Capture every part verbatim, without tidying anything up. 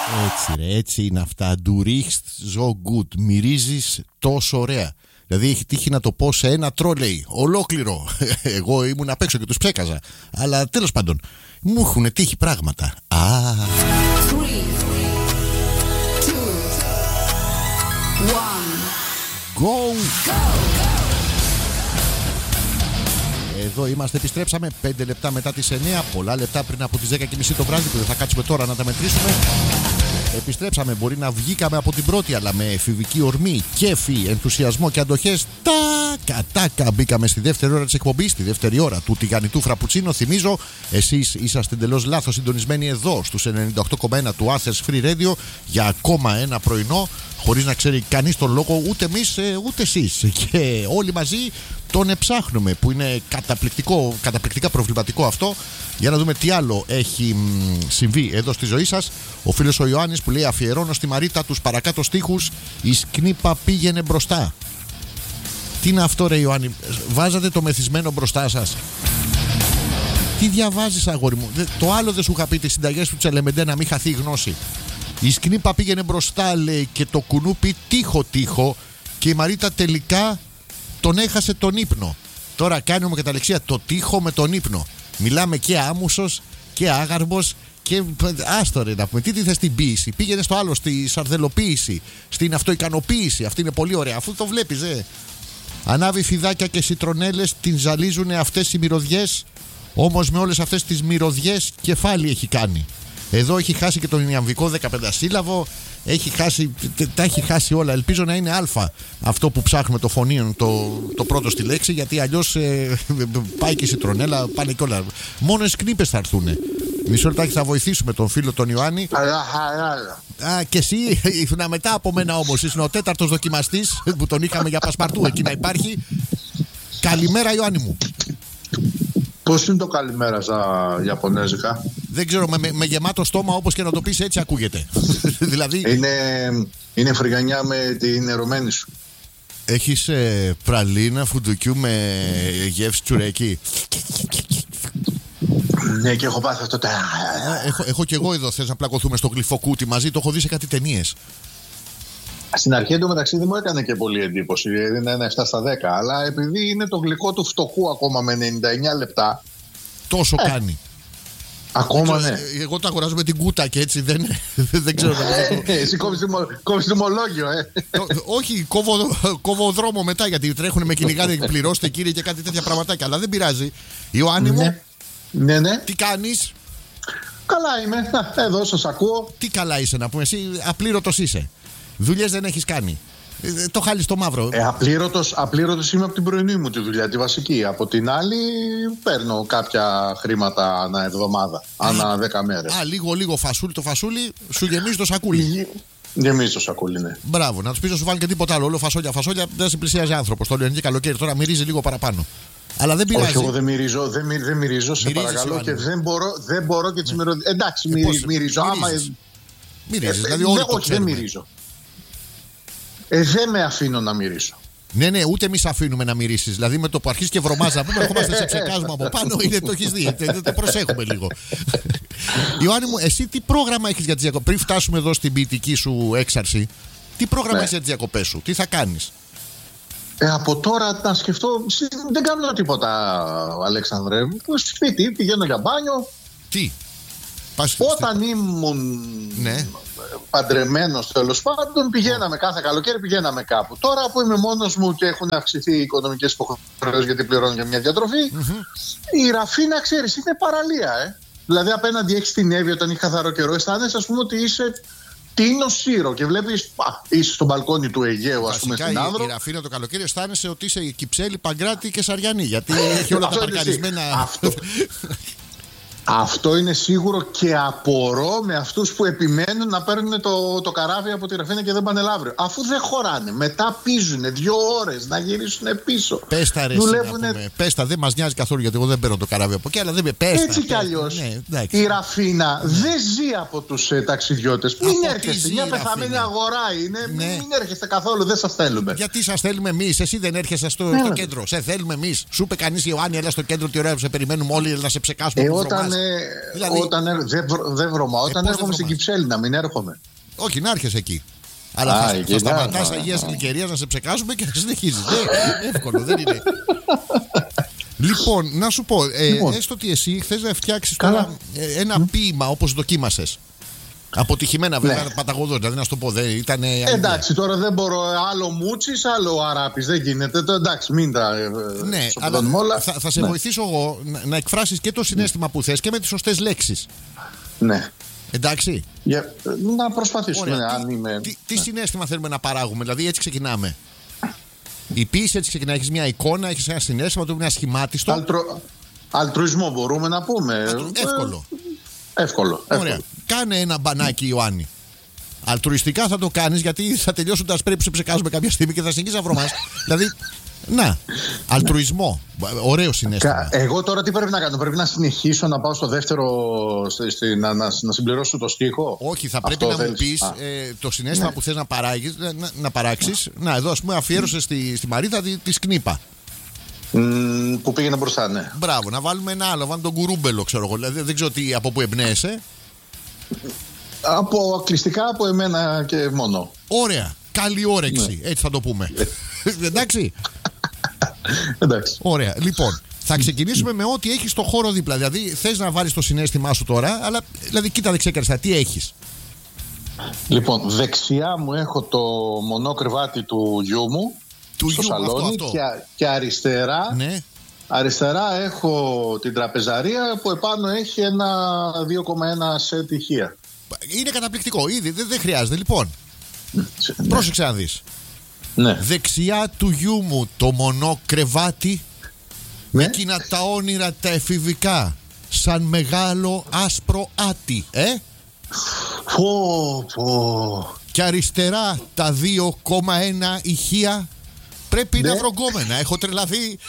Έτσι ρε, έτσι είναι αυτά. Du riechst so gut. Μυρίζεις τόσο ωραία. Δηλαδή έχει τύχει να το πω σε ένα τρόλεϊ ολόκληρο. Εγώ ήμουν απ' έξω και τους ψέκαζα. Αλλά τέλος πάντων, μου έχουν τύχει πράγματα. Α. Go! Εδώ είμαστε, επιστρέψαμε πέντε λεπτά μετά τις εννιά. Πολλά λεπτά πριν από τις δέκα και μισή το βράδυ που δεν θα κάτσουμε τώρα να τα μετρήσουμε. Επιστρέψαμε, μπορεί να βγήκαμε από την πρώτη, αλλά με εφηβική ορμή, κέφι, ενθουσιασμό και αντοχές. Τάκα, τάκα, μπήκαμε στη δεύτερη ώρα της εκπομπής, στη δεύτερη ώρα του τηγανιτού φραπουτσίνο. Θυμίζω, εσείς είσαστε εντελώς λάθος συντονισμένοι εδώ στους ενενήντα οκτώ κόμμα ένα του Athens Free Radio για ακόμα ένα πρωινό, χωρίς να ξέρει κανείς τον λόγο, ούτε εμείς ούτε εσείς. Και όλοι μαζί τον εψάχνουμε, που είναι καταπληκτικό, καταπληκτικά προβληματικό αυτό. Για να δούμε τι άλλο έχει συμβεί εδώ στη ζωή σας. Ο φίλος ο Ιωάννης που λέει: αφιερώνω στη Μαρίτα τους παρακάτω στίχους. Η σκνήπα πήγαινε μπροστά. Τι είναι αυτό ρε Ιωάννη? Βάζατε το μεθυσμένο μπροστά σας? Τι διαβάζεις αγόρι μου? Το άλλο δεν σου είχα πει τις συνταγές του Τσελεμεντέ να μην χαθεί η γνώση. Η σκνήπα πήγαινε μπροστά λέει και το κουνούπι τείχο τείχο. Και η Μαρίτα τελικά τον έχασε τον ύπνο. Τώρα κάνουμε καταληξία το τείχο με τον ύπνο. Μιλάμε και άμουσος και άγαρμος και άστο ρε να πούμε. Τι τι θες στην ποίηση? Πήγαινε στο άλλο, στη σαρδελοποίηση, στην αυτοικανοποίηση. Αυτή είναι πολύ ωραία, αφού το βλέπεις ε. Ανάβει φιδάκια και σιτρονέλες, την ζαλίζουνε αυτές οι μυρωδιές. Όμως με όλες αυτές τις μυρωδιές κεφάλι έχει κάνει. Εδώ έχει χάσει και τον ιαμβικό δεκαπεντασύλλαβο. Έχει χάσει, τα έχει χάσει όλα. Ελπίζω να είναι α αυτό που ψάχνουμε το φωνήον, το, το πρώτο στη λέξη, γιατί αλλιώς ε, πάει και η σιτρονέλα, πάνε και όλα. Μόνο οι σκνήπες θα έρθουνε. Μισό λεπτάκι θα βοηθήσουμε τον φίλο τον Ιωάννη. Α, και εσύ ήσουν μετά από μένα όμως. Ήσουν ο τέταρτος δοκιμαστής που τον είχαμε για πασπαρτού. Εκεί να υπάρχει. Καλημέρα Ιωάννη μου. Πώς είναι το καλημέρα στα Ιαπωνέζικα? Δεν ξέρω, με, με γεμάτο στόμα όπως και να το πεις έτσι ακούγεται. Δηλαδή... Είναι, είναι φρυγανιά με την ερωμένη σου. Έχεις ε, πραλίνα φουντουκιού με γεύση τσουρέκι? Ναι, και έχω πάθει αυτό. Έχω, έχω και εγώ εδώ. Θες να πλακωθούμε στο γλυφοκούτι μαζί? Το έχω δει σε κάτι ταινίες. Στην αρχή εντωμεταξύ δεν μου έκανε και πολύ εντύπωση. Είναι ένα επτά στα δέκα. Αλλά επειδή είναι το γλυκό του φτωχού ακόμα με ενενήντα εννιά λεπτά. Τόσο ε, κάνει. Ακόμα ξέρω, ναι. Εγώ το αγοράζω με την κούτα και έτσι δεν, δεν ξέρω. Εσύ κόβεις τιμολόγιο, ε. Όχι, κόβω, κόβω δρόμο μετά γιατί τρέχουν με κυνηγάνε. Πληρώστε κύριε και κάτι τέτοια πραγματάκια. Αλλά δεν πειράζει. Ιωάννη μου, ναι. Ναι, ναι. Τι κάνεις? Καλά είμαι. Να, εδώ σας ακούω. Τι καλά είσαι να πούμε? Εσύ απλήρωτος είσαι. Δουλειές δεν έχεις κάνει. Ε, το χάλι στο μαύρο. Ε, απλήρωτος, απλήρωτος είμαι από την πρωινή μου τη δουλειά, τη βασική. Από την άλλη παίρνω κάποια χρήματα ανά εβδομάδα, ανά δέκα μέρες. Α, λίγο λίγο φασούλι το φασούλι, σου γεμίζει το σακούλι. Γεμίζει το σακούλι, ναι. Μπράβο, να τους πεις να σου βάλει και τίποτα άλλο. Όλο φασόλια, φασόλια δεν σε πλησιάζει άνθρωπος. Το λένε και καλοκαίρι, τώρα μυρίζει λίγο παραπάνω. Αλλά δεν πειράζει. Όχι, εγώ δεν μυρίζω, δεν, μυρ, δεν μυρίζω, σε μυρίζεις, παρακαλώ, Ιωάννη. και δεν μπορώ, δεν μπορώ και τις ναι. μυρωδιές. Εντάξει, ε, μυρίζω, μυρίζω. Άμα... Μυρίζεις, ε, δηλαδή ε, όλοι δε, το όχι, δεν μυρίζω. Ε, δεν με αφήνω να μυρίσω. Ναι, ναι, ούτε εμείς αφήνουμε να μυρίσεις. Δηλαδή με το που αρχίσει και βρωμάζα, πούμε, ερχόμαστε σε ψεκάσμα από πάνω, είναι, το έχεις δει. Το, το προσέχουμε λίγο. Ιωάννη μου, εσύ τι πρόγραμμα έχεις για τις διακοπές? Πριν φτάσουμε εδώ στην ποιητική σου έξαρση, τι πρόγραμμα ναι. έχεις για τις διακοπές σου? Τι θα κάνεις? Ε, από τώρα να σκεφτώ, δεν κάνω τίποτα, Αλέξανδρε. Σπίτι, πηγαίνω για μπάνιο. Τι? Όταν ήμουν ναι. παντρεμένος, τέλος πάντων, πηγαίναμε κάθε καλοκαίρι, πηγαίναμε κάπου. Τώρα που είμαι μόνος μου και έχουν αυξηθεί οι οικονομικές υποχρεώσεις γιατί πληρώνω για μια διατροφή, mm-hmm. η Ραφίνα, ξέρεις, είναι παραλία, ε. Δηλαδή απέναντι έχεις την Εύη όταν έχει καθαρό καιρό, αισθάνεσαι, ας πούμε, ότι είσαι τίνο Σύρο και βλέπεις, α, είσαι στο μπαλκόνι του Αιγαίου, ας πούμε, στην Άνδρο. Η Ραφίνα το καλοκαίρι αισθάνεσαι ότι είσαι Κυψέλη, Παγκράτη και Σαριανή, γιατί έχει όλα τα παρκαρισμένα. Αυτό. Αυτό είναι σίγουρο και απορώ με αυτούς που επιμένουν να παίρνουν το, το καράβι από τη Ραφίνα και δεν πάνε Λαύριο. Αφού δεν χωράνε, μετά πίζουν δύο ώρες να γυρίσουν πίσω. Πέστα ρε Δουλεύουνε... Πέστα, δεν μας νοιάζει καθόλου γιατί εγώ δεν παίρνω το καράβι από εκεί, αλλά δεν με πέστα. Έτσι κι αλλιώς ναι, η Ραφίνα ναι. δεν ζει από τους ε, ταξιδιώτες. Μην έρχεστε, μια πεθαμένη αγορά είναι, ναι. μην, μην έρχεστε καθόλου, δεν σας θέλουμε. Γιατί σας θέλουμε εμείς, εσύ δεν έρχεσαι στο, ναι. στο κέντρο, σε θέλουμε εμείς. Σου είπε κανείς Ιωάννη, έλα στο κέντρο, τι ωραία που σε περιμένουμε όλοι να σε ψεκάσουμε. Ε, όταν, δηλαδή, όταν ε, δεν δε βρωμά, όταν ε, έρχομαι στην Κυψέλη να μην έρχομαι. Όχι, να έρχεσαι εκεί. Αλλά Α, θα, θα σταματάς Αγίας Γλυκερίας να σε ψεκάζουμε και να συνεχίζεις. Ναι, εύκολο, δεν είναι. Λοιπόν, να σου πω, ε, λοιπόν. έστω ότι εσύ θες να φτιάξεις τώρα ένα mm. ποίημα όπως δοκίμασες. Αποτυχημένα βέβαια, ναι. παταγωδός, δηλαδή να σου το πω. Δεν, ήταν, εντάξει, τώρα δεν μπορώ. Άλλο Μούτσης, άλλο Αράπης. Δεν γίνεται. Το, εντάξει, μην τα. Ναι, αλλά όλα. Θα, θα σε ναι. βοηθήσω εγώ να, να εκφράσεις και το συναίσθημα ναι. που θες και με τις σωστές λέξεις. Ναι. Εντάξει. Για, να προσπαθήσουμε. Ωραία, αν τι, είμαι... τι, τι συναίσθημα θέλουμε να παράγουμε, δηλαδή έτσι ξεκινάμε. Η ποίηση έτσι ξεκινάει. Έχεις μια εικόνα, έχεις ένα συναίσθημα, το είναι σχημάτιστο. Αλτρο... Αλτρουισμό μπορούμε να πούμε. Εύκολο. Εύκολο. εύκολο. Ωραία. Κάνε ένα μπανάκι, Ιωάννη. Αλτρουιστικά θα το κάνεις γιατί θα τελειώσουν τα σπρέι που σε ψεκάζουμε κάποια στιγμή και θα συνεχίσεις να βρωμάς. Δηλαδή, να. Αλτρουισμό. Ωραίο συναίσθημα. Εγώ τώρα τι πρέπει να κάνω, πρέπει να συνεχίσω να πάω στο δεύτερο, στη, στη, να, να, να συμπληρώσω το στίχο. Όχι, θα πρέπει Αυτό να θέλεις. μου πεις ε, το συναίσθημα ναι. που θες να παράγεις, να, να, να παράξεις. Να, εδώ ας πούμε αφιέρωσε στη, στη Μαρίτα τη, τη σκνίπα. Mm, που πήγαινε μπροστά, ναι. Μπράβο, να βάλουμε ένα άλλο, βάλουμε τον κουρούμπελο, ξέρω εγώ. Δηλαδή, δεν ξέρω τι, από πού εμπνέεσαι. Από κλειστικά από εμένα και μόνο. Ωραία. Καλή όρεξη, ναι. έτσι θα το πούμε. Εντάξει. Εντάξει. Ωραία. Λοιπόν, θα ξεκινήσουμε με ό,τι έχεις στο χώρο δίπλα. Δηλαδή, θες να βάλεις το συναίσθημά σου τώρα, αλλά δηλαδή, κοίτα δεξιά και αριστερά, τι έχεις. Λοιπόν, δεξιά μου έχω το μονό κρεβάτι του γιού μου. Του στο γιου, σαλόνι αυτό, αυτό. Και, και αριστερά. Ναι. Αριστερά έχω την τραπεζαρία που επάνω έχει ένα δύο κόμμα ένα σετ ηχεία. Είναι καταπληκτικό, ήδη δεν, δεν χρειάζεται. Λοιπόν, ναι. πρόσεξε να δεις. Ναι. Δεξιά του γιού μου το μονό κρεβάτι, ναι. εκείνα τα όνειρα τα εφηβικά, σαν μεγάλο άσπρο άτι, ε? Πω, πω. Και αριστερά τα δύο κόμμα ένα ηχεία πρέπει ναι. να βρογκόμενα. Έχω τρελαθεί.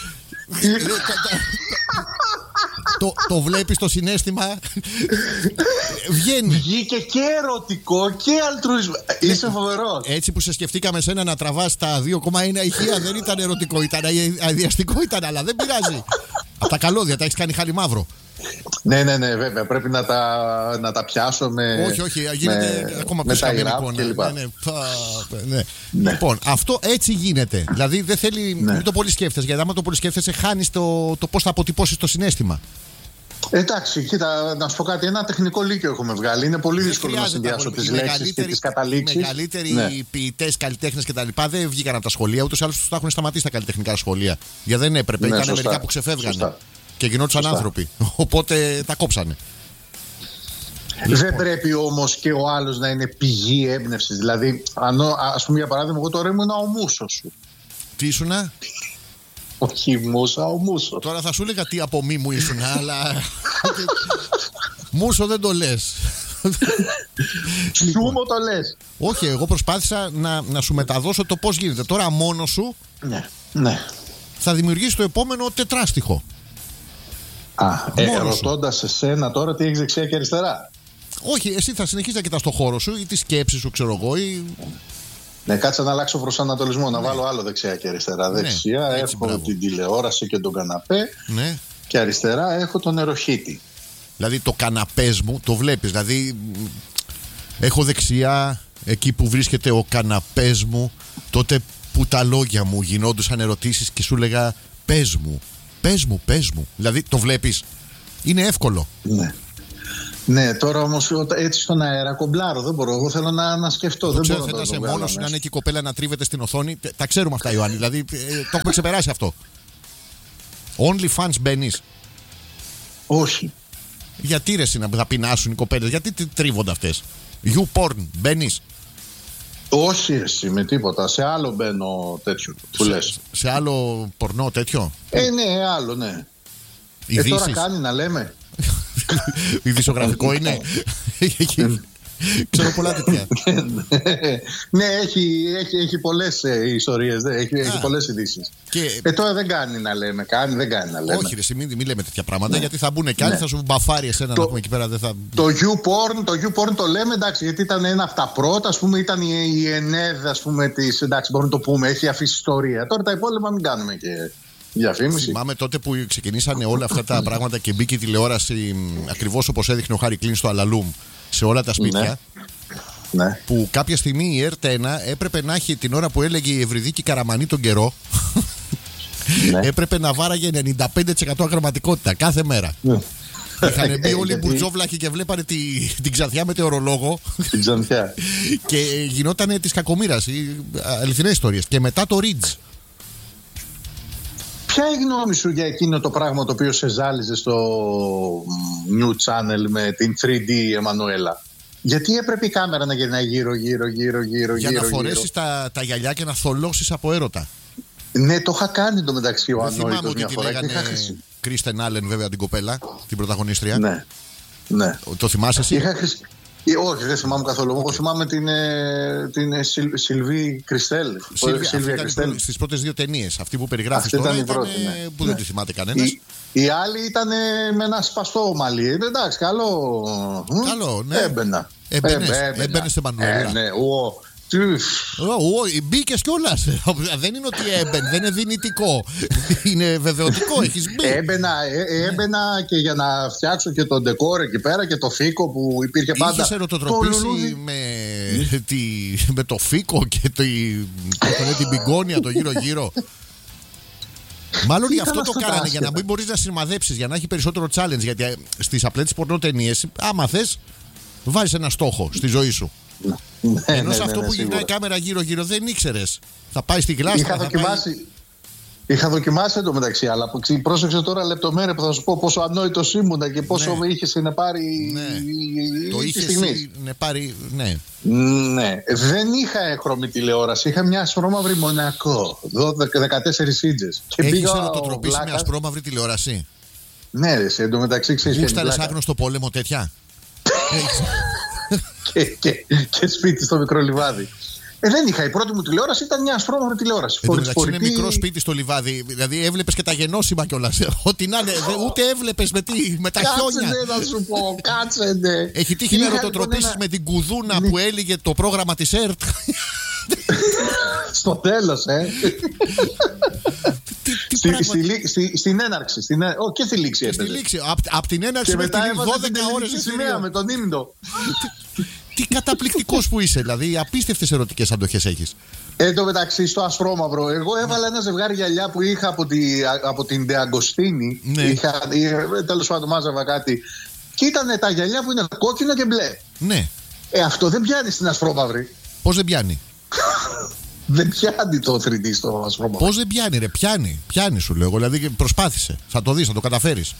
το, το βλέπεις το συναίσθημα. Βγαίνει. Βγήκε και ερωτικό και αλτρουισμό. Είσαι φοβερός. Έτσι που σε σκεφτήκαμε σένα να τραβάς τα δύο κόμμα ένα ηχεία, δεν ήταν ερωτικό, ήταν αδιαστικό ήταν, αλλά δεν πειράζει. Από τα καλώδια τα έχεις κάνει χάλι μαύρο. Ναι, ναι, ναι, βέβαια. Πρέπει να τα, να τα πιάσω με. Όχι, όχι, γίνεται με, ακόμα πιο σκαμμενικό. Ναι, ναι, ναι, ναι. Ναι. Λοιπόν, αυτό έτσι γίνεται. Δηλαδή δεν θέλει. Ναι. Μην το πολύ σκέφτεσαι, γιατί άμα το πολύ σκέφτεσαι, χάνεις το, το πώς θα αποτυπώσεις το συναίσθημα. Εντάξει, κοίτα, να σου πω κάτι. Ένα τεχνικό λύκειο έχουμε βγάλει. Είναι πολύ δεν δύσκολο να συνδυάσω τις λέξεις και τις καταλήξεις. Οι μεγαλύτεροι ναι. ποιητές, καλλιτέχνες κτλ. Δεν βγήκαν από τα σχολεία, ούτως ή άλλως τους τα έχουν σταματήσει τα καλλιτεχνικά σχολεία. Γιατί δεν έπρεπε. Ναι, ήταν μερικά που ξεφεύγανε. Σωστά. Και γινόντουσαν άνθρωποι. Οπότε τα κόψανε. Δεν πρέπει όμως και ο άλλος να είναι πηγή έμπνευσης. Δηλαδή, ας πούμε για παράδειγμα, εγώ τώρα ήμουν ο Μούσος σου. Τι ήσουνα? Όχι Μούσα, ο Μούσο. Τώρα θα σου έλεγα τι από μη μου ήσουν, αλλά. Μούσο δεν το λες. Σου μου το λες. Όχι, εγώ προσπάθησα να, να σου μεταδώσω το πώς γίνεται. Τώρα μόνος σου ναι, ναι. θα δημιουργήσει το επόμενο τετράστιχο. Α, ε, ρωτώντας εσένα τώρα τι έχεις δεξιά και αριστερά. Όχι, εσύ θα συνεχίσεις να κοιτάς το χώρο σου ή τη σκέψη σου, ξέρω εγώ. Ή... Ναι, κάτσε να αλλάξω προσανατολισμό, να ναι. βάλω άλλο δεξιά και αριστερά. Ναι, δεξιά έχω μπράβο. την τηλεόραση και τον καναπέ. Ναι. Και αριστερά έχω τον νεροχύτη. Δηλαδή το καναπές μου το βλέπεις. Δηλαδή έχω δεξιά εκεί που βρίσκεται ο καναπές μου, τότε που τα λόγια μου γινόντουσαν ερωτήσεις και σου λέγα πες μου, πες μου, πες μου. Δηλαδή το βλέπεις. Είναι εύκολο. Ναι. Ναι, τώρα όμως έτσι στον αέρα κομπλάρω. Δεν μπορώ. Εγώ θέλω να, να σκεφτώ. Το δεν ξέρω, μπορώ να είσαι μόνος σου, να είναι και η κοπέλα να τρίβεται στην οθόνη. Τα ξέρουμε αυτά, Ιωάννη. Δηλαδή ε, το έχουμε ξεπεράσει αυτό. Only fans μπαίνεις. Όχι. Γιατί ρε να θα πεινάσουν οι κοπέλες, γιατί τρίβονται αυτές. You porn, μπαίνεις. Όχι εσύ με τίποτα. Σε άλλο μπαίνω τέτοιο που σε, λες. Σε άλλο πορνό τέτοιο. Ε, ναι, άλλο, ναι. Ε, τώρα κάνει να λέμε. Ειδησιογραφικό είναι. Ξέρω πολλά τέτοια. Ναι, έχει, έχει, έχει πολλές ε, ιστορίες, έχει, έχει πολλές ειδήσεις. Και... Ε, τώρα δεν κάνει να λέμε, κάνει, δεν κάνει να λέμε. Όχι ρε, μην, μην λέμε τέτοια πράγματα, ναι. γιατί θα μπουν και άλλοι, ναι. θα σου μπαφάρει εσένα το, να πούμε εκεί πέρα. Δεν θα... Το YouPorn, το YouPorn το λέμε, εντάξει, γιατί ήταν ένα από τα πρώτα, ας πούμε, ήταν η, η ΕΝΕΔ, ας πούμε, της, εντάξει, μπορούμε να το πούμε, έχει αφήσει ιστορία. Τώρα τα υπόλοιπα μην κάνουμε και... Διαφήμιση. Θυμάμαι τότε που ξεκινήσανε όλα αυτά τα πράγματα και μπήκε η τηλεόραση ακριβώς όπως έδειχνε ο Χάρη Κλίν στο Αλαλούμ σε όλα τα σπίτια. Ναι. Ναι. Που κάποια στιγμή η ΕΡΤ ένα έπρεπε να έχει την ώρα που έλεγε η Ευρυδίκη Καραμανή τον καιρό. Ναι. Έπρεπε να βάραγε ενενήντα πέντε τοις εκατό αγραμματικότητα κάθε μέρα. Ναι. Είχαν μπει όλοι οι μπουρτζόβλαχοι και βλέπανε τη, την Ξανθιά μετεωρολόγο. Την Ξανθιά. Και γινότανε της κακομοίρας. Αληθινές ιστορίες. Και μετά το Ridge. Ποια είναι η γνώμη σου για εκείνο το πράγμα το οποίο σε ζάλιζε στο New Channel με την θρι ντι Εμμανουέλα? Γιατί έπρεπε η κάμερα να γυρνάει γύρω γύρω γύρω γύρω για γύρω, να φορέσεις τα, τα γυαλιά και να θολώσεις από έρωτα. Ναι, το είχα κάνει το μεταξύ ο ανόητος μια φορά. Δεν θυμάμαι ότι τη λέγανε Κρίστεν Άλεν βέβαια την κοπέλα, την πρωταγωνίστρια. Ναι, ναι. Το θυμάσαι εσύ? Είχα χρησι... Όχι, δεν θυμάμαι καθόλου. Εγώ θυμάμαι την, την Σιλ, Σιλβί Κριστέλ. Σιλβία Κριστέλ. Στις πρώτες δύο ταινίες. Αυτή που περιγράφεις τώρα ήταν, πρώτη, ναι. Που δεν ναι. τη θυμάται κανένας. Η, η άλλη ήταν με ένα σπαστό μαλλί. Εντάξει, καλό. Καλό, ναι. Έμπαινα. Έμπαινες στην Μανουέλα. Ναι, ο. Μπήκε κιόλα. Δεν είναι ότι έμπαινε, δεν είναι δυνητικό. Είναι βεβαιωτικό, έχει μπει. Έμπαινα, έμπαινα και για να φτιάξω και τον ντεκόρ εκεί πέρα και το φίκο που υπήρχε πάντα. Είχες ερωτοτροπήσει με, τη, με το φίκο και το, την πιγκόνια το γύρω-γύρω. Μάλλον γι' αυτό το κάνανε, για να μην μπορείς να σημαδέψεις, για να έχει περισσότερο challenge. Γιατί στις απλές τις πορνοτενίες, άμα θες, βάζεις ένα στόχο στη ζωή σου. Ναι, ενώ ναι, σε αυτό ναι, ναι, που γυρνάει η κάμερα γύρω-γύρω δεν ήξερες. Θα πάει στη γλάστα. Είχα δοκιμάσει. Πάει... Είχα δοκιμάσει εντωμεταξύ, αλλά πρόσεξε τώρα λεπτομέρεια που θα σου πω πόσο ανόητος ήμουνα και πόσο ναι. με είχε συνεπάρει. Ναι. Το είχε συνεπάρει, ναι. Ναι. Δεν είχα χρωμή τηλεόραση. Είχα μια ασπρόμαυρη Μονακό. δεκατέσσερις ίντζες. Έχεις ερωτοτροπήσει με ασπρόμαυρη τηλεόραση? Ναι, εντωμεταξύ ξέρεις. Γούσταρες άγνωστο πόλεμο τέτοια? και, και, και σπίτι στο μικρό λιβάδι. Ε, δεν είχα. Η πρώτη μου τηλεόραση ήταν μια ασπρόμαυρη τηλεόραση. Εν τω μεταξύ είναι μικρό σπίτι στο λιβάδι. Δηλαδή έβλεπες και τα γενώσιμα κιόλας. Ό,τι να είναι. Ούτε έβλεπες με, με τα χιόνια. Κάτσε να σου πω. Κάτσε ναι. Έχει τύχει να ερωτοτροπήσεις ένα... με την κουδούνα ναι. που έλεγε το πρόγραμμα της ΕΡΤ. Στο τέλος, ε. Τι, τι στη, στη, στη, στην έναρξη. Στην, ό, και στη λήξη έπαιζε. Απ' απ την έναρξη με την δώδεκα ώρες σημαία με τον ύμνο. Τι καταπληκτικός που είσαι, δηλαδή απίστευτες ερωτικές αντοχές έχεις. Εν τω μεταξύ, στο ασπρόμαυρο, εγώ έβαλα ένα ζευγάρι γυαλιά που είχα από, τη, από την Ντε Αγκοστίνη. Ναι. Είχα, τέλος πάντων, μάζαβα κάτι. Και ήταν τα γυαλιά που είναι κόκκινα και μπλε. Ναι. Ε, αυτό δεν πιάνει στην ασπρόμαυρη. Πώς δεν πιάνει? Δεν πιάνει το θρι ντι στο ασπρόμαυρο. Πώς δεν πιάνει, ρε, πιάνει. Πιάνει, σου λέω. Δηλαδή προσπάθησε. Θα το δεις, θα το καταφέρεις.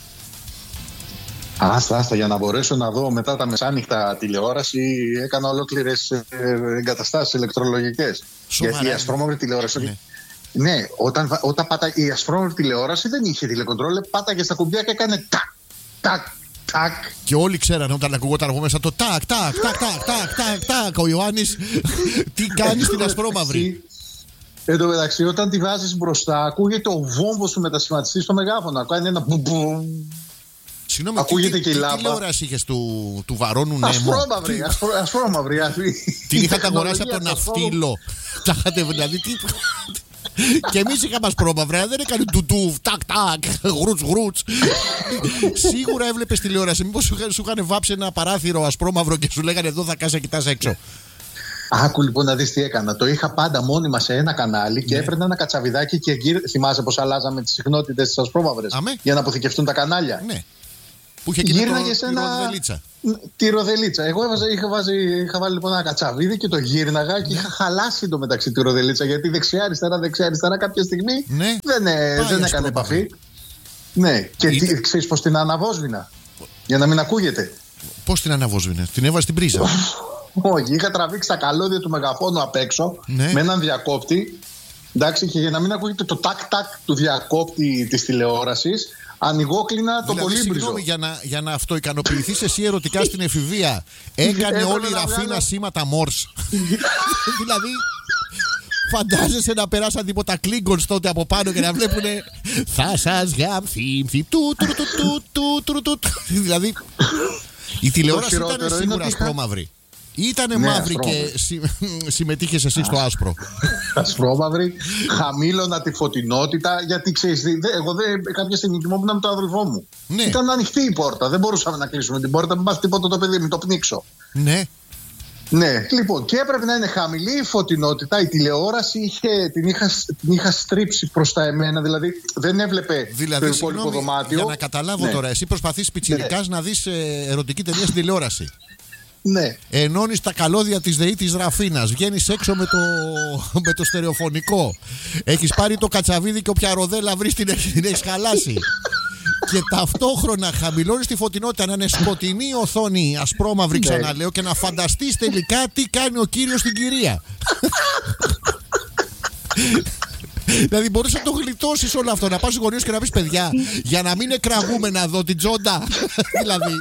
Άστα, άστα, για να μπορέσω να δω μετά τα μεσάνυχτα τηλεόραση, έκανα ολόκληρες εγκαταστάσεις ηλεκτρολογικές. Σοβαρά. Γιατί η ασπρόμαυρη τηλεόραση. Ναι, ναι όταν, όταν πάτα, η ασπρόμαυρη τηλεόραση δεν είχε τηλεκοντρόλ, πάταγε στα κουμπιά και έκανε τάκ, τάκ, τάκ. Και όλοι ξέρανε όταν ακουγόταν από μέσα το τάκ, τάκ, τάκ, τάκ, τάκ, τάκ, τάκ. Ο Ιωάννης τι κάνει στην ασπρόμαυρη. Εν τω μεταξύ, όταν τη βάζεις μπροστά, ακούγεται ο βόμβος του μετασχηματιστή στο μεγάφωνο. Κάνει ένα μπουμπου. Συγγνώμη, ακούγεται τι, και η τι λάμπα. Τι τηλεόραση είχες του, του Βαρώνου Νέμο? Ασπρόμαυρη, ασπρόμαυρη. Την είχατε αγοράσει από τον ναυτίλο. Τα είχατε δηλαδή. Τι... Και εμείς είχαμε ασπρόμαυρα, δεν έκανε τουτούφ, τάκ τάκ, γρουτς γρουτς. Σίγουρα έβλεπες τηλεόραση. Μήπως σου είχαν βάψει ένα παράθυρο ασπρόμαυρο και σου λέγανε εδώ θα κάτσεις να κοιτάς έξω? Άκου λοιπόν να δεις τι έκανα. Το είχα πάντα μόνιμα σε ένα κανάλι και ναι. έπαιρνα ένα κατσαβιδάκι και γύρω. Θυμάσαι πως αλλάζαμε τις συχνότητες στις ασπρόμαυρες για να αποθηκευτούν τα κανάλια. Ναι. Που είχε γύρναγε σε ένα... τη ροδελίτσα. Τη ροδελίτσα. Εγώ έβαζα, είχα, βάζει, είχα βάλει λοιπόν ένα κατσαβίδι και το γύρναγα ναι. και είχα χαλάσει το μεταξύ τη ροδελίτσα. Γιατί δεξιά-αριστερά, δεξιά-αριστερά κάποια στιγμή ναι. δεν, ε, δεν έκανε επαφή. Ναι. Και Είτε... τι, ξέρεις πως την αναβόσβηνα. Για να μην ακούγεται. Πώς την αναβόσβηνε? Την έβαζε στην πρίζα? Όχι, είχα τραβήξει τα καλώδια του μεγαφώνου απ' έξω ναι. με έναν διακόπτη. Εντάξει, και για να μην ακούγεται το τάκ-τάκ του διακόπτη της τηλεόρασης, ανοιγόκλεινα το δηλαδή, πολύμπριζο. Συγγνώμη, για να, για να αυτοικανοποιηθείς εσύ ερωτικά στην εφηβεία, έκανε όλη η Ραφίνα σήματα Μόρς. Δηλαδή, φαντάζεσαι να περάσαν τίποτα Klingons τότε από πάνω και να βλέπουνε θα σας γαμφίμφι του του του του του του. Δηλαδή, η τηλεόραση ήταν σίγουρα ασπρόμαυρη. Ήτανε ναι, μαύρη και συ, συμμετείχες εσύ στο άσπρο? Ασπρόμαυρη, χαμήλωνα τη φωτεινότητα. Γιατί ξέρεις, εγώ δεν, κάποια στιγμή κοιμόμουν με τον αδελφό μου. Ναι. Ήταν ανοιχτή η πόρτα. Δεν μπορούσαμε να κλείσουμε την πόρτα. Μην πάθει τίποτα το παιδί, μην το πνίξω. Ναι. Ναι, λοιπόν, και έπρεπε να είναι χαμηλή η φωτεινότητα. Η τηλεόραση είχε, την, είχα, την είχα στρίψει προς τα εμένα, δηλαδή δεν έβλεπε δηλαδή, το υπόλοιπο δωμάτιο. Για να καταλάβω ναι. τώρα, εσύ προσπαθείς πιτσιρικάς ναι. να δεις ε, ερωτική ταινία στην τηλεόραση. Ναι. Ενώνεις τα καλώδια της ΔΕΗ της Ραφίνας. Βγαίνεις έξω με το, με το στερεοφωνικό. Έχεις πάρει το κατσαβίδι και όποια ροδέλα βρεις την έχεις χαλάσει. Και ταυτόχρονα χαμηλώνεις τη φωτεινότητα, να είναι σκοτεινή η οθόνη, ασπρόμαυρη ξαναλέω, και να φανταστείς τελικά τι κάνει ο κύριος στην κυρία. Δηλαδή μπορείς να το γλιτώσεις όλο αυτό, να πας στους γονείς και να πεις παιδιά, για να μην εκραγούμε να δω την τζόντα. Δηλαδή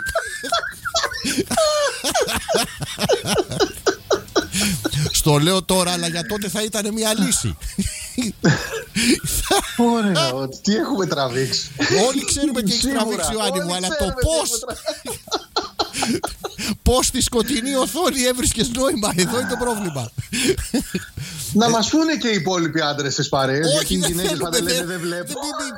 στο λέω τώρα, αλλά για τότε θα ήταν μια λύση. Ωραία, τι έχουμε τραβήξει. Όλοι ξέρουμε τι έχει τραβήξει ο Άννη μου, αλλά το πώς πώς στη σκοτεινή οθόνη έβρισκες νόημα, εδώ είναι το πρόβλημα. Να μας πούνε και οι υπόλοιποι άντρες στις παρέες. Όχι, δεν θέλουμε, δεν βλέπω.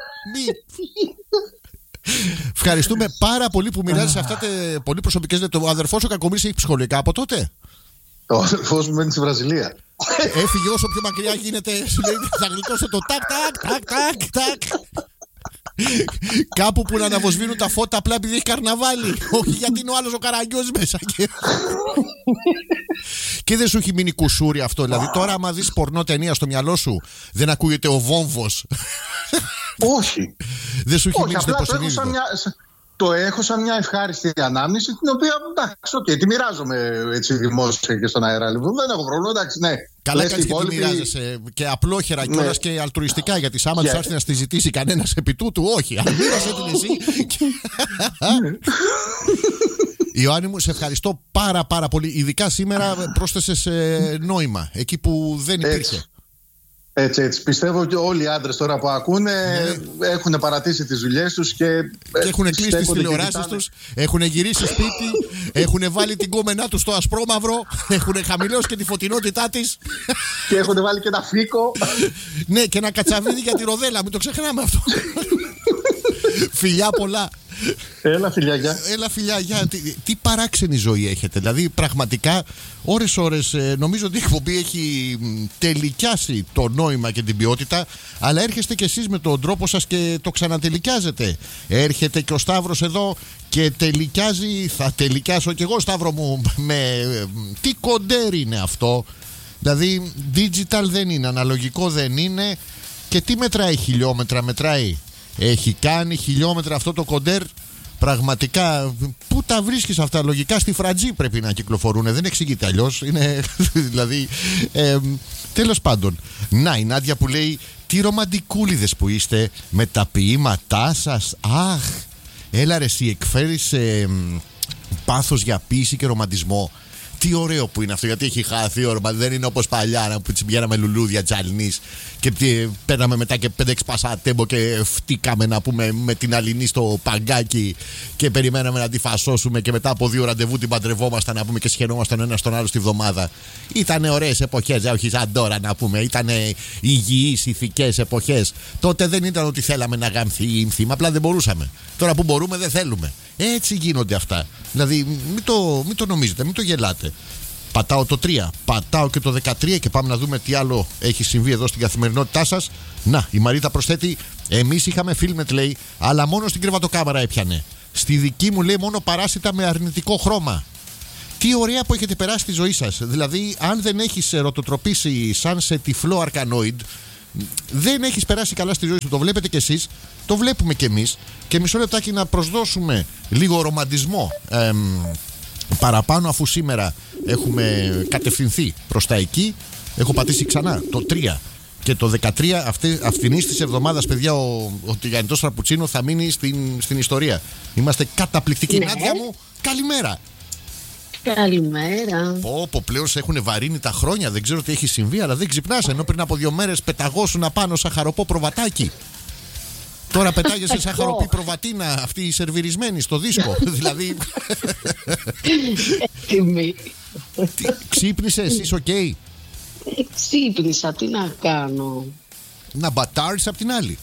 Ευχαριστούμε πάρα πολύ που μοιράζεις αυτά τα πολύ προσωπικές. Ο αδερφός ο Κακομοίρης έχει ψυχολογικά από τότε? Ο αδερφός μου μένει στη Βραζιλία. Έφυγε όσο πιο μακριά γίνεται. Θα γλιτώσω το τάκ τάκ τάκ τάκ τάκ. Κάπου που να αναβοσβήνουν τα φώτα απλά επειδή έχει καρναβάλι. Όχι γιατί είναι ο άλλος ο Καραγκιός μέσα. Και δεν σου έχει μείνει κουσούρι αυτό? Δηλαδή τώρα άμα δεις πορνό ταινία στο μυαλό σου δεν ακούγεται ο βόμβος? Όχι. Δεν σου έχει μείνει στο υποσυνείδητο? Το έχω σαν μια ευχάριστη ανάμνηση, την οποία εντάξει, okay, τη μοιράζομαι έτσι δημόσια και στον αέρα. Λοιπόν, δεν έχω πρόβλημα, εντάξει, ναι. Καλά κάνεις και τη μοιράζεσαι και απλόχερα ναι. κιόλας και αλτρουιστικά, γιατί άμα yeah. τους έρθει να στη ζητήσει κανένας επί τούτου, όχι. Αν μοίρασε την εσύ. Ιωάννη μου, σε ευχαριστώ πάρα πάρα πολύ. Ειδικά σήμερα πρόσθεσες ε, νόημα, εκεί που δεν υπήρχε. Έτσι. Έτσι, έτσι. Πιστεύω ότι όλοι οι άντρες τώρα που ακούνε ναι. έχουν παρατήσει τις δουλειές τους και, και έχουν κλείσει τις τηλεοράσεις τους, έχουν γυρίσει σπίτι, έχουν βάλει την κόμενά τους στο ασπρόμαυρο, έχουν χαμηλώσει και τη φωτεινότητά της. Και έχουν βάλει και ένα φίκο. Ναι, και ένα κατσαβίδι για τη ροδέλα, μην το ξεχνάμε αυτό. Φιλιά πολλά. Έλα φιλιά, γεια. Έλα φιλιά, γεια. Τι, τι παράξενη ζωή έχετε. Δηλαδή πραγματικά ώρες ώρες ε, νομίζω ότι η εκπομπή έχει τελικιάσει το νόημα και την ποιότητα, αλλά έρχεστε κι εσείς με τον τρόπο σας και το ξανατελικιάζετε. Έρχεται και ο Σταύρος εδώ και τελικιάζει. Θα τελικιάσω κι εγώ, Σταύρο μου, με ε, τι κοντέρ είναι αυτό. Δηλαδή digital δεν είναι, αναλογικό δεν είναι. Και τι μετράει, χιλιόμετρα μετράει? Έχει κάνει χιλιόμετρα αυτό το κοντέρ. Πραγματικά, πού τα βρίσκεις αυτά? Λογικά στη Φρατζή πρέπει να κυκλοφορούν. Δεν εξηγείται αλλιώς. Είναι, δηλαδή, ε, τέλος πάντων. Να, η Νάντια που λέει, τι ρομαντικούλιδες που είστε με τα ποίηματά σας. Αχ, έλα ρε εσύ, εκφέρεις ε, πάθος για ποίηση και ρομαντισμό. Τι ωραίο που είναι αυτό, γιατί έχει χαθεί ο ρομαντισμός. Δεν είναι όπως παλιά που πηγαίναμε λουλούδια τζαλνής και παίρναμε μετά και πέντε έξι πασατέμπο και φτύκαμε να πούμε με την Αλληνή στο παγκάκι και περιμέναμε να τη φασώσουμε και μετά από δύο ραντεβού την παντρευόμασταν να πούμε και σχαινόμασταν ένα στον άλλο στη βδομάδα. Ήτανε ωραίες εποχές, όχι σαν τώρα να πούμε. Ήτανε υγιείς, ηθικές εποχές. Τότε δεν ήταν ότι θέλαμε να γαμθεί ή ήμθημα, απλά δεν μπορούσαμε. Τώρα που μπορούμε δεν θέλουμε. Έτσι γίνονται αυτά. Δηλαδή μην το, μην το νομίζετε, μην το γελάτε. Πατάω το τρία, πατάω και το δεκατρία και πάμε να δούμε τι άλλο έχει συμβεί εδώ στην καθημερινότητά σας. Να, η Μαρίτα προσθέτει, εμείς είχαμε φίλμετ λέει, αλλά μόνο στην κρεβατοκάμαρα έπιανε. Στη δική μου λέει μόνο παράσιτα με αρνητικό χρώμα. Τι ωραία που έχετε περάσει τη ζωή σας. Δηλαδή αν δεν έχεις ερωτοτροπήσει σαν σε τυφλό αρκανόιντ, δεν έχεις περάσει καλά στη ζωή σου. Το βλέπετε κι εσείς, το βλέπουμε κι εμείς. Και μισό λεπτάκι να προσδώσουμε λίγο ρομαντισμό εμ, παραπάνω, αφού σήμερα έχουμε κατευθυνθεί προς τα εκεί. Έχω πατήσει ξανά το τρία και το δεκατρία. Αυτή, αυτινής της εβδομάδας, παιδιά, ο, ο τηγανιτός φραπουτσίνο θα μείνει στην, στην ιστορία. Είμαστε καταπληκτικοί. Ναι. Νάντια μου, καλημέρα. Καλημέρα. Πω, πω, πλέον σε έχουν βαρύνει τα χρόνια. Δεν ξέρω τι έχει συμβεί, αλλά δεν ξυπνάς. Ενώ πριν από δύο μέρες πεταγώσουν απάνω σαν χαροπό προβατάκι. Τώρα πετάγεσαι σαν χαροπή προβατίνα, αυτή η σερβιρισμένη στο δίσκο. Δηλαδή. Έτοιμη. Ξύπνησες, είσαι οκ? Okay. Ε, ξύπνησα, τι να κάνω. Να μπατάρεις απ' την άλλη.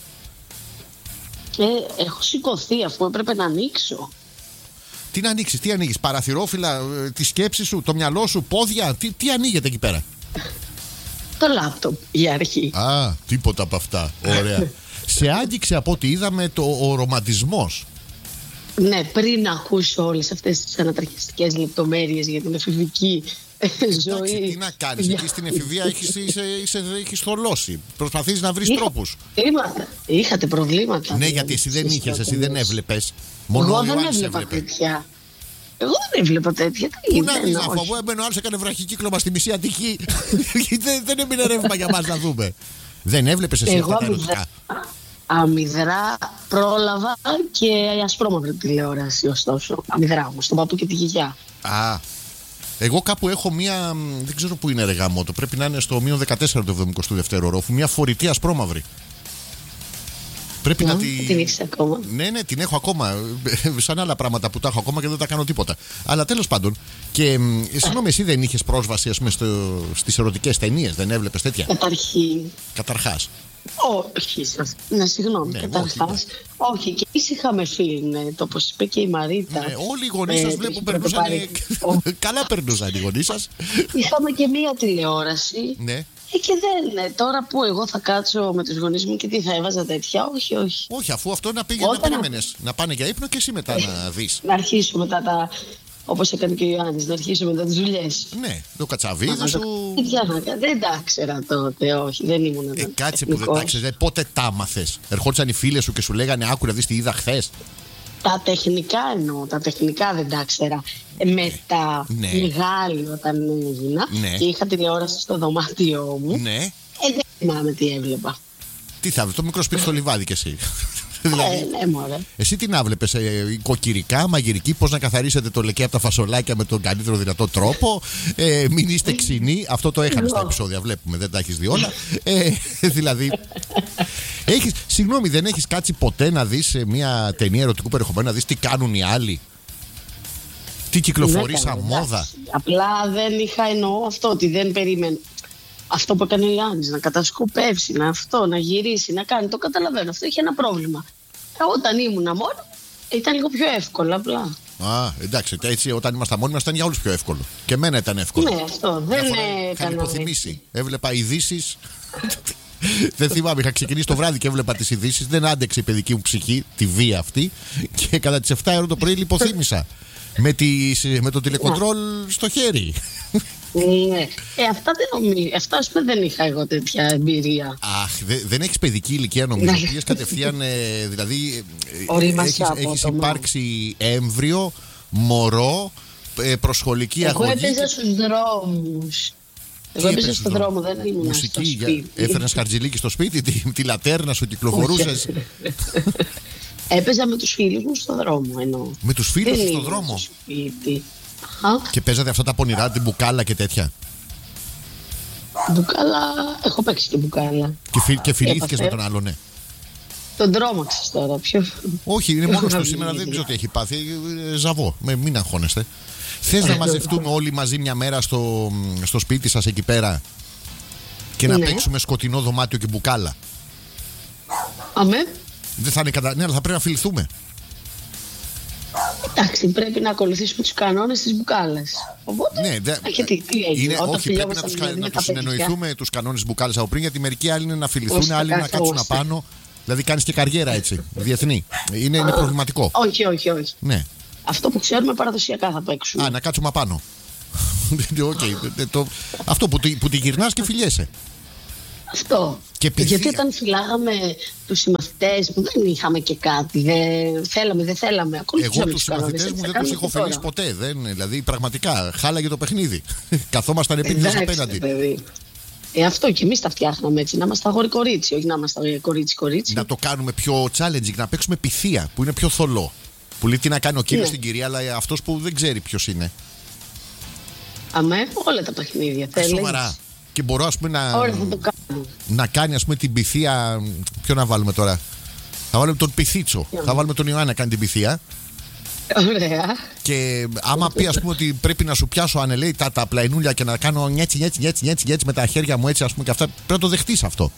Ε, έχω σηκωθεί αφού έπρεπε να ανοίξω. Τι να ανοίξεις, τι ανοίγεις, παραθυρόφυλλα, τη σκέψη σου, το μυαλό σου, πόδια, τι, τι ανοίγεται εκεί πέρα? Το λάπτοπ για αρχή. Α, τίποτα από αυτά. Ωραία. Σε άγγιξε από ό,τι είδαμε το, ο ρομαντισμός. Ναι, πριν ακούσω όλες αυτές τις ανατριχιαστικές λεπτομέρειες για την εφηβική ζωή. Εντάξει, τι να κάνεις, εκεί στην εφηβεία έχεις, είσαι, είσαι, έχεις θολώσει. Προσπαθείς να βρεις Είχα τρόπους. προβλήματα. Είχατε προβλήματα. Ναι, γιατί εσύ δεν είχες, εσύ δεν έβλεπες. Μόνο Εγώ ο δεν Ιωάννης έβλεπα έβλεπε. τέτοια. Εγώ δεν έβλεπα τέτοια. Πού να δεις, αφού εγώ έμπαινε ο άλλος έκανε βραχικύκλωμα στη μισή Αττική. δεν, δεν έμεινε ρεύμα για μας να δούμε. Δεν έβλεπες εσύ αυτά τα ερωτικά? Αμυδρά πρόλαβα και ασπρόμαυρη τηλεόραση, ωστόσο. Αμυδρά όμως, τον παππού και τη γιαγιά. Α, εγώ κάπου έχω μία. Δεν ξέρω πού είναι ρε γαμώτο. Πρέπει να είναι στο μείον δεκατέσσερα του εβδομηκοστού δεύτερου ορόφου. Μία φορητή ασπρόμαυρη. Πρέπει να, να τη. Την έχεις ακόμα? Ναι, ναι, την έχω ακόμα. Σαν άλλα πράγματα που τα έχω ακόμα και δεν τα κάνω τίποτα. Αλλά τέλος πάντων. Και συγγνώμη, εσύ δεν είχες πρόσβαση, ας πούμε, στο... στις ερωτικές ταινίες, δεν έβλεπες τέτοια? Καταρχήν. Καταρχάς. Όχι, σας. Ναι, συγγνώμη. Ναι, καταρχάς. όχι, όχι, και εμείς είχαμε φίλοι, ναι, το όπως είπε και η Μαρίτα. Ναι, όλοι οι γονείς σας ε, βλέπω είχε περνούσαν. πρωτοπάρει. Καλά περνούσαν οι γονείς σας. Είχαμε και μία τηλεόραση. Ναι. Ε, και δεν, ναι, τώρα που εγώ θα κάτσω με τους γονείς μου και τι θα έβαζα τέτοια, όχι, όχι. Όχι, αφού αυτό να πήγαινε να Όταν- περίμενες. Να πάνε για ύπνο και εσύ μετά να δεις. Να αρχίσουμε μετά τα. Όπως έκανε και ο Ιωάννης, να αρχίσουμε μετά τις δουλειές. Ναι, το κατσαβίδι Να σου. το- Τι να κάνω, δεν τα ήξερα τότε, όχι, δεν ήμουν. Ε, κάτσε που δεν τα ξέρεις, πότε τα μάθες? Ερχόντουσαν οι φίλες σου και σου λέγανε άκου να δεις τι είδα χθες. Τα τεχνικά εννοώ, τα τεχνικά δεν τα ήξερα. Ε, μετά, Ναι. μεγάλη όταν έγινα Ναι. και είχα τηλεόραση στο δωμάτιό μου, Ναι. ε, δεν θυμάμαι τι έβλεπα. Τι θα βρει, το μικρό σπίτι στο λιβάδι κι εσύ. Ε, Δηλαδή, ναι, μωρέ. εσύ τι να βλέπεις, ε, κοκκυρικά, μαγειρική, πώς να καθαρίσετε το λεκέ από τα φασολάκια με τον καλύτερο δυνατό τρόπο, ε, μην είστε ξινοί. Αυτό το έχανε στα επεισόδια, βλέπουμε, δεν τα έχεις δει όλα. Ε, δηλαδή, έχεις, συγγνώμη, δεν έχεις κάτσει ποτέ να δεις ε, μια ταινία ερωτικού περιεχομένου, να δεις τι κάνουν οι άλλοι? Τι κυκλοφορεί Ναι, σαν καλά, μόδα? εντάξει. Απλά δεν είχα εννοώ αυτό, ότι δεν περίμενε. Αυτό που έκανε ο Ιωάννης, να κατασκοπεύσει, να αυτό, να γυρίσει, να κάνει. Το καταλαβαίνω. Αυτό είχε ένα πρόβλημα. Ε, όταν ήμουνα μόνο, ήταν λίγο πιο εύκολο απλά. Α, εντάξει, έτσι όταν ήμασταν μόνοι μας ήταν για όλους πιο εύκολο. Και εμένα ήταν εύκολο. Ναι, αυτό. Μια Δεν φορά είχαν έκανα. υποθυμίσει. Έβλεπα ειδήσεις. Δεν θυμάμαι, είχα ξεκινήσει το βράδυ και έβλεπα τις ειδήσεις. Δεν άντεξε η παιδική μου ψυχή, τη βία αυτή. Και κατά τις επτά ώρα το πρωί λιποθύμησα. με, τις, με το τηλεκοντρόλ στο χέρι. Ναι. Ε, αυτά δεν νομίζω. Αυτά ας πούμε δεν είχα εγώ τέτοια εμπειρία. Αχ, δε, δεν έχεις παιδική ηλικία νομίζω. Ναι. Πήγες κατευθείαν, ε, δηλαδή ε, Ορίμασα έχεις, από έχεις το υπάρξει έμβριο, μωρό, ε, προσχολική Εγώ αγωγή. έπαιζα και- στους δρόμους. Εγώ Τι έπαιζα έπαιζες στον εδώ? δρόμο, δεν ήμουν στο Μουσική, για... σπίτι. έφερνες χαρτζηλίκι στο σπίτι, τη, τη λατέρνα σου κυκλοφορούσες. Έπαιζα με τους φίλους μου στον δρόμο εννοώ. Με τους φίλους Δεν σου στον ήμουν δρόμο. στο σπίτι. Α, Και παίζατε αυτά τα πονηρά, την μπουκάλα και τέτοια. μπουκάλα. Έχω παίξει και μπουκάλα. Και, φι... και φιλήθηκες Έπαθε. με τον άλλο, ναι. Τον τρόμαξες τώρα. Ποιο. Όχι, είναι μόνος του Έχω σήμερα, βγει, δεν ναι. ξέρω τι έχει πάθει. Ε, Ζαβό, με, μην αγχώνεστε. Θες να μαζευτούμε όλοι μαζί μια μέρα στο, στο σπίτι σας εκεί πέρα και να Ναι. παίξουμε σκοτεινό δωμάτιο και μπουκάλα? Αμέ. Δεν θα είναι κατα... Ναι, αλλά θα πρέπει να φιληθούμε. Εντάξει, πρέπει να ακολουθήσουμε τους κανόνες της μπουκάλας. Οπότε. Ναι, δε... Α, γιατί, τι έγινε, είναι, όταν όχι, πρέπει να φιλιόμασταν τους, δηλαδή να με τους τα παιδιά. συνεννοηθούμε τους κανόνες μπουκάλας από πριν, γιατί μερικοί άλλοι είναι να φιληθούν, Ώστε άλλοι να καθόμαστε. κάτσουν απάνω. Δηλαδή κάνεις και καριέρα έτσι, διεθνή. Είναι, είναι προβληματικό. Όχι, όχι, όχι. Ναι. Αυτό που ξέρουμε παραδοσιακά θα παίξουμε. Α, να κάτσουμε απάνω. Okay. το... Αυτό που, τη- που τη γυρνάς και φιλιέσαι. Αυτό. Και παιδεία. Γιατί όταν φυλάγαμε τους συμμαθητές που δεν είχαμε και κάτι, δεν θέλαμε, δεν θέλαμε. Εγώ Ακολουθούσαμε τους κανόνες, συμμαθητές έτσι μου θα δεν τους κάνουμε έχω και τώρα. φιλήσει ποτέ. Δεν, δηλαδή πραγματικά χάλαγε το παιχνίδι. Καθόμασταν επίτηδες Εντάξει, απέναντι. παιδί. Ε, αυτό και εμείς τα φτιάχναμε έτσι. Να είμαστε αγόρι-κορίτσι, όχι να είμαστε κορίτσι-κορίτσι. Να το κάνουμε πιο challenging, να παίξουμε πυθία που είναι πιο θολό. Που λέει τι να κάνει ο κύριος Ναι. στην κυρία, αλλά αυτός που δεν ξέρει ποιος είναι. Αμέ, όλα τα παιχνίδια. Θέλεις. Σοβαρά. Και μπορώ ας πούμε να, Ωραία, θα το κάνουμε. να κάνει ας πούμε την πυθία. Ποιο να βάλουμε τώρα? Θα βάλουμε τον Πυθίτσο. Ποιο? Θα βάλουμε τον Ιωάννη να κάνει την πυθία. Ωραία. Και άμα πει, ας πούμε, ότι πρέπει να σου πιάσω ανελέη τα, τα πλαϊνούλια και να κάνω έτσι, έτσι, έτσι, έτσι, έτσι με τα χέρια μου, έτσι, ας πούμε, και αυτά, πρέπει να το δεχτείς αυτό.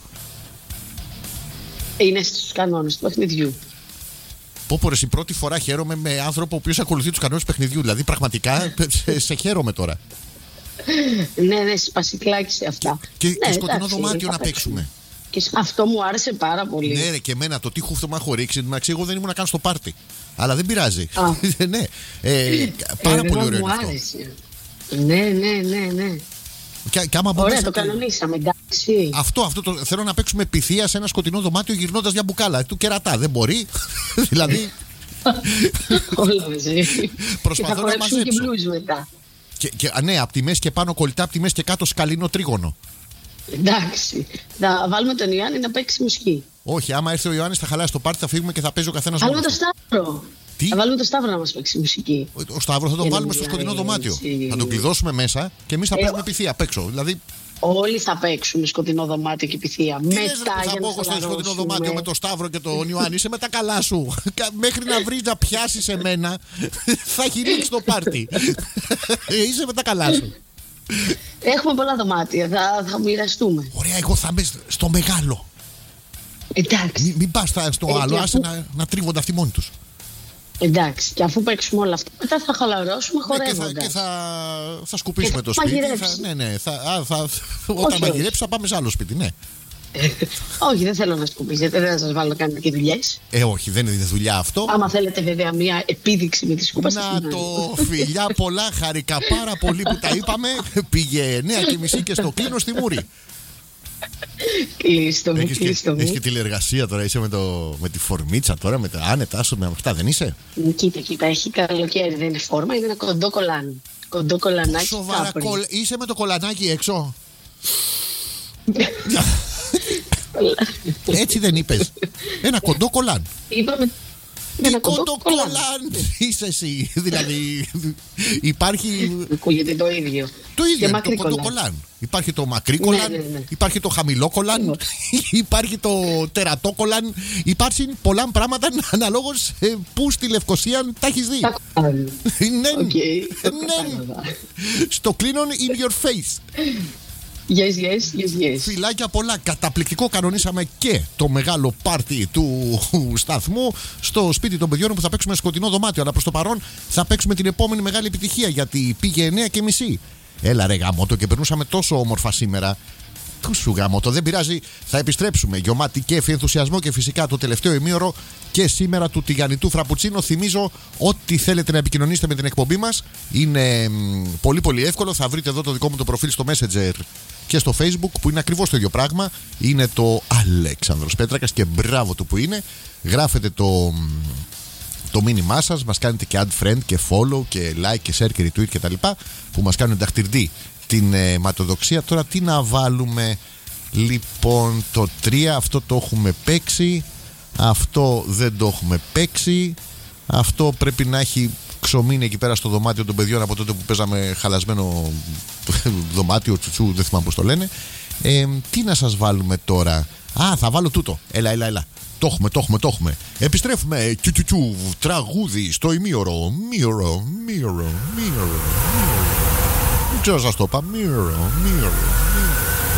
Είναι στους κανόνες του παιχνιδιού. Πω πω, η πρώτη φορά χαίρομαι με άνθρωπο ο οποίος ακολουθεί τους κανόνες του παιχνιδιού. Δηλαδή, πραγματικά σε, σε χαίρομαι τώρα. Ναι, ναι, σπασικλάκι σε αυτά. Και, ναι, και σκοτεινό εντάξει, δωμάτιο να παίξουμε. παίξουμε. Και αυτό μου άρεσε πάρα πολύ. Ναι, ρε, και εμένα το τι χούφτο με έχω ρίξει. Εντάξει, εγώ δεν ήμουν καν στο πάρτι. Αλλά δεν πειράζει. ναι. ε, πάρα ε, πολύ ωραίο. Μου άρεσε. Ναι, ναι, ναι, ναι. Και, και άμα ωραία, μέσα, το κανονίσαμε, εντάξει. Αυτό, αυτό το, θέλω να παίξουμε πυθία σε ένα σκοτεινό δωμάτιο γυρνώντας μια μπουκάλα. Του κερατά, δεν μπορεί. δηλαδή. Όλα μαζί. Προσπαθώ να μαζέψω. Και μπλουζ μετά. Και, και, ναι, από τη μέση και πάνω κολλητά, από τη μέση και κάτω σκαλινό τρίγωνο. Εντάξει. Θα βάλουμε τον Ιωάννη να παίξει μουσική. Όχι, άμα έρθει ο Ιωάννης θα χαλάσει το πάρτι, θα φύγουμε και θα παίζει ο καθένας μόνος. μόνος. Βάλουμε το Σταύρο. Τι? Θα βάλουμε το Σταύρο να μας παίξει μουσική. Ο Σταύρο θα τον και βάλουμε στο σκοτεινό δωμάτιο. Έτσι. Θα τον κλειδώσουμε μέσα και εμείς θα ε, παίζουμε πυθία απ' έξω. Δηλαδή. Όλοι θα παίξουν σκοτεινό δωμάτιο και πυθία. Τι μετά λες, ρε, θα πω εγώ στο σκοτεινό δωμάτιο με τον Σταύρο και τον Ιωάννη. Είσαι με τα καλά σου. Μέχρι να βρει να πιάσει εμένα, θα έχει ρίξει το πάρτι. Είσαι με τα καλά σου. Έχουμε πολλά δωμάτια. Θα, θα μοιραστούμε. Ωραία, εγώ θα είμαι στο μεγάλο. Εντάξει. Μην, μην πα στο ε, άλλο, άσε αφού... να, να τρίβονται αυτοί μόνοι του. Εντάξει, και αφού παίξουμε όλα αυτά, μετά θα χαλαρώσουμε Ναι, και χορεύοντας. θα, και θα, θα σκουπίσουμε και το θα σπίτι. μαγειρέψει. Θα, ναι, ναι, θα, α, θα, όταν όχι, μαγειρέψει θα πάμε σε άλλο σπίτι, ναι. όχι, δεν θέλω να σκουπίσετε, δεν θα σας βάλω να κάνετε και δουλειές. Ε, όχι, δεν είναι δουλειά αυτό. Άμα θέλετε βέβαια μια επίδειξη με τη σκούπα σας. Να το φιλιά πολλά, χαρικά πάρα πολύ που τα είπαμε. Πήγε εννιά και μισή και στο κλείνω στη Μούρη. Κλείστο μου, Έχεις κλείστο και, μου. και τηλεεργασία τώρα, είσαι με, το, με τη φορμίτσα τώρα, με τα άνετα σου, με αυτά δεν είσαι. Κοίτα, κοίτα, έχει καλοκαίρι, δεν είναι φόρμα, είναι ένα κοντό κολάνι. Κοντό κολανάκι. Σοβαρά, κολ, είσαι με το κολανάκι έξω. Έτσι δεν είπες. Ένα κοντό κολάν. Είπαμε. Τι κοντό κολάν είσαι εσύ. Δηλαδή υπάρχει. Ακούγεται το ίδιο. Το ίδιο είναι το κοντό κολάν. Υπάρχει το μακρύ κολάν, ναι, ναι, ναι. υπάρχει το χαμηλό κολάν, υπάρχει το τερατό κολάν. Υπάρχουν πολλά πράγματα αναλόγως που στη Λευκοσία τα έχεις δει. Ναι, ναι. Στο κλείνον in your face. Yes, yes, yes, yes. Φιλάκια πολλά. Καταπληκτικό. Κανονίσαμε και το μεγάλο πάρτι του σταθμού στο σπίτι των παιδιών που θα παίξουμε σκοτεινό δωμάτιο. Αλλά προς το παρόν θα παίξουμε την επόμενη μεγάλη επιτυχία γιατί πήγε εννιά και μισή. Έλα ρε γαμώτο και περνούσαμε τόσο όμορφα σήμερα. Του σου γαμώτο, δεν πειράζει. Θα επιστρέψουμε. Γιωμάτι κέφι, ενθουσιασμό και φυσικά το τελευταίο ημίωρο και σήμερα του τηγανιτού φραπουτσίνο. Θυμίζω ότι θέλετε να επικοινωνήσετε με την εκπομπή μας. Είναι μ, πολύ πολύ εύκολο. Θα βρείτε εδώ το δικό μου το προφίλ στο Messenger και στο Facebook που είναι ακριβώς το ίδιο πράγμα. Είναι το Αλέξανδρος Πέτρακας και μπράβο του που είναι. Γράφετε το, το μήνυμά σας, μας κάνετε και add friend και follow και like και share και retweet και τα λοιπά που μας κάνουν δαχτυρντή την ε, ματοδοξία. Τώρα τι να βάλουμε. Λοιπόν, το τρία αυτό το έχουμε παίξει. Αυτό δεν το έχουμε παίξει. Αυτό πρέπει να έχει ξομείνει εκεί πέρα στο δωμάτιο των παιδιών από τότε που παίζαμε χαλασμένο δωμάτιο τσουτσού, δεν θυμάμαι πώς το λένε. ε, Τι να σας βάλουμε τώρα. Α, θα βάλω τούτο. Έλα, έλα, έλα. Το έχουμε, το έχουμε, το έχουμε. Επιστρέφουμε. Τσουτσουτσου, τραγούδι στο ημίωρο. Μύωρο, μύωρο, μύωρο. Δεν ξέρω να σας το είπα. Mirror, mirror, mirror.